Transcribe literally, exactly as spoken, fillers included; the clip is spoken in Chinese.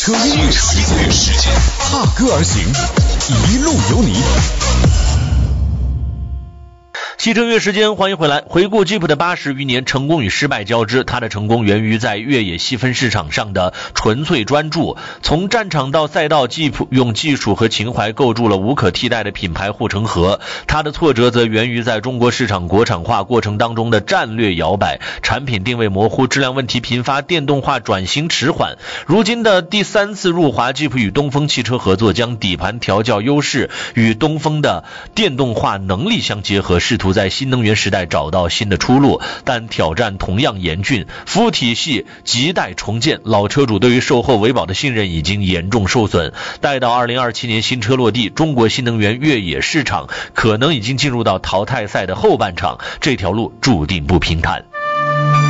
车音乐世界，踏歌而行，一路有你。 汽车音乐时间，欢迎回来。回顾吉普的八十余年，成功与失败交织，它的成功源于在越野细分市场上的纯粹专注。从战场到赛道，吉普用技术和情怀构筑了无可替代的品牌护城河。它的挫折则源于在中国市场国产化过程当中的战略摇摆，产品定位模糊，质量问题频发，电动化转型迟缓。如今的第三次入华，吉普与东风汽车合作，将底盘调教优势与东风的电动化能力相结合，试图在新能源时代找到新的出路，但挑战同样严峻。服务体系亟待重建，老车主对于售后维保的信任已经严重受损。待到二零二七年新车落地，中国新能源越野市场可能已经进入到淘汰赛的后半场，这条路注定不平坦。